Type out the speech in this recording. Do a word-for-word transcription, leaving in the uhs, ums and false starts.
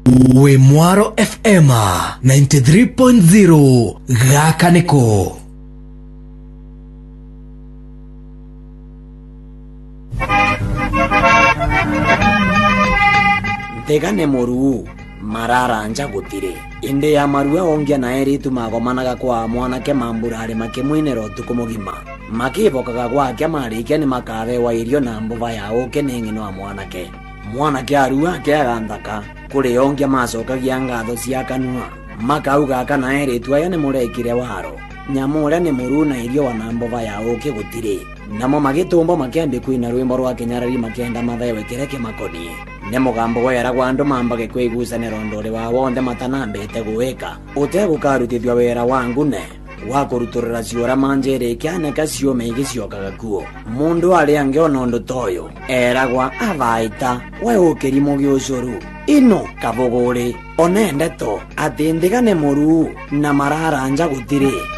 we Mwaro F M ninety-three point zero gaka niko Tegane moru mararanja gutire inde ya marua ongia na eritu magomanaga kwa mwanake mamburare makimwinero tukumugima makibokaga gwake marike ni makabe wa irio na mbuva ya oke nengino wa mwanake mwanake arua ke aganthaka kuri ongia macokagia ngatho cia kanua makauga kana eritu aya ni murekire waro nyamure ni muru na irio wa mbuva ya oke gutire namo magitumbo makembe kwina rwimbo rwa kinyarari makenda mathewe kireke makoni ne mugambo wera gwandu mambage kwigucanira ndore wa wonde matanambete gwika utegukarutithwa wera wangu ne wakuruturira ciora manjere kyane kacio meigi ciokaga kuo mundu ari angiona undu toyo eragwa avaita we ukirimo giucuru ino kabogore onende to atindigane muru na mararanja gutire